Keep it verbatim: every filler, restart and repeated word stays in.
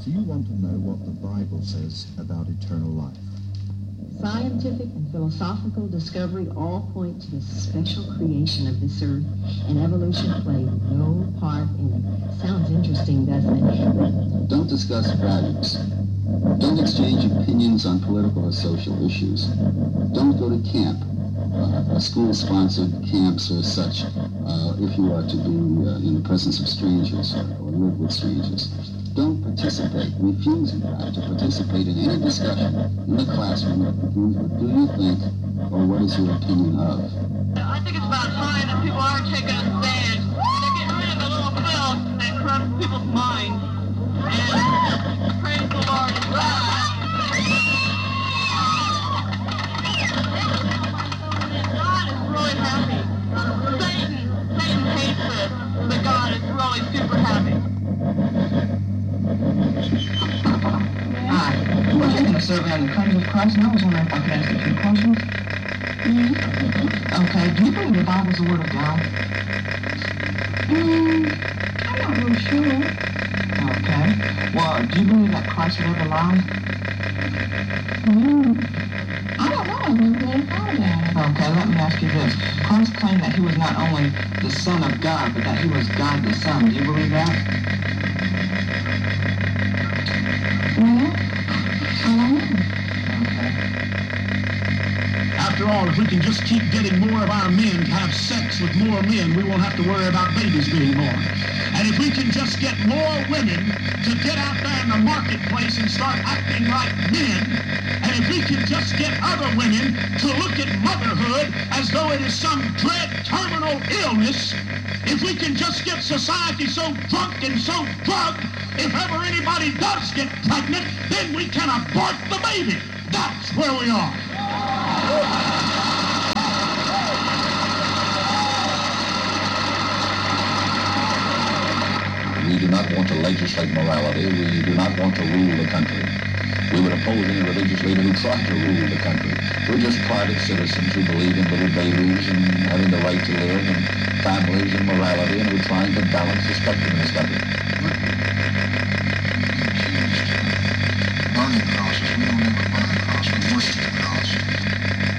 Do you want to know what the Bible says about eternal life? Scientific and philosophical discovery all point to the special creation of this earth, and evolution played no part in it. Sounds interesting, doesn't it? Don't discuss values. Don't exchange opinions on political or social issues. Don't go to camp, uh, school-sponsored camps or such, uh, if you are to be uh, in the presence of strangers or, or live with strangers. Don't participate, refuse in fact to participate in any discussion in the classroom that begins with "do you think" or "what is your opinion of." I think it's about time that people are taking a stand. They're getting rid of the little filth that corrupts people's minds. And praise the Lord. God is really happy. Satan, Satan hates this, but God is really super happy. Hi, we're taking a survey on the claims of Christ, and I was wondering if I could ask you a few questions. Mm-hmm. Okay, do you believe the Bible's the Word of God? Mm, I'm not real sure. Okay. Well, do you believe that Christ would ever lie? Mm, I don't know. I've never really thought about it. Okay, let me ask you this. Christ claimed that he was not only the Son of God, but that he was God the Son. Do you believe that? Well, I don't know. Okay. After all, if we can just keep getting more of our men to have sex with more men, we won't have to worry about babies being born. And if we can just get more women to get out there in the marketplace and start acting like men, and if we can just get other women to look at motherhood as though it is some dread terminal illness, if we can just get society so drunk and so drugged, if ever anybody does get pregnant, then we can abort the baby. That's where we are. We do not want to legislate morality. We do not want to rule the country. We would oppose any religious leader who tried to rule the country. We're just private citizens who believe in little babies and having the right to live and families and morality, and we're trying to balance the spectrum in this country. Burning crosses. We